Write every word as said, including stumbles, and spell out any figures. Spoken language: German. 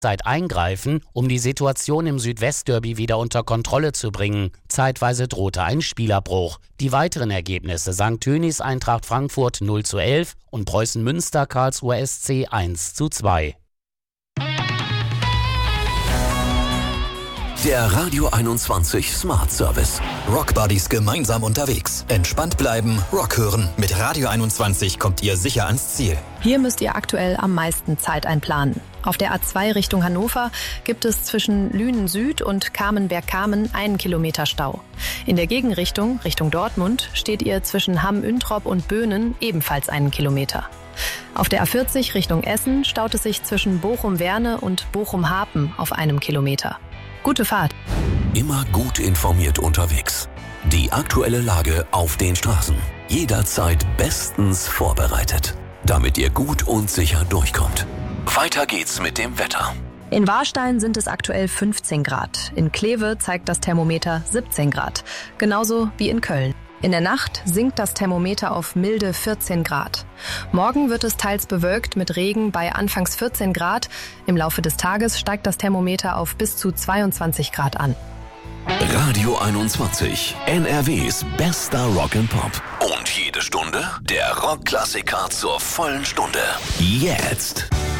Zeit eingreifen, um die Situation im Südwestderby wieder unter Kontrolle zu bringen. Zeitweise drohte ein Spielabbruch. Die weiteren Ergebnisse: Sankt Tönis Eintracht Frankfurt null zu elf und Preußen Münster Karlsruher S C eins zu zwei. Der Radio einundzwanzig Smart Service. Rock Buddies gemeinsam unterwegs. Entspannt bleiben, Rock hören. Mit Radio einundzwanzig kommt ihr sicher ans Ziel. Hier müsst ihr aktuell am meisten Zeit einplanen. Auf der A zwei Richtung Hannover gibt es zwischen Lünen Süd und Kamenberg-Kamen einen Kilometer Stau. In der Gegenrichtung, Richtung Dortmund, steht ihr zwischen Hamm-Üntrop und Böhnen ebenfalls einen Kilometer. Auf der A vierzig Richtung Essen staut es sich zwischen Bochum-Werne und Bochum-Harpen auf einem Kilometer. Gute Fahrt. Immer gut informiert unterwegs. Die aktuelle Lage auf den Straßen. Jederzeit bestens vorbereitet, damit ihr gut und sicher durchkommt. Weiter geht's mit dem Wetter. In Warstein sind es aktuell fünfzehn Grad. In Kleve zeigt das Thermometer siebzehn Grad. Genauso wie in Köln. In der Nacht sinkt das Thermometer auf milde vierzehn Grad. Morgen wird es teils bewölkt mit Regen bei anfangs vierzehn Grad. Im Laufe des Tages steigt das Thermometer auf bis zu zweiundzwanzig Grad an. Radio einundzwanzig, N R Ws bester Rock and Pop. Und jede Stunde der Rockklassiker zur vollen Stunde. Jetzt.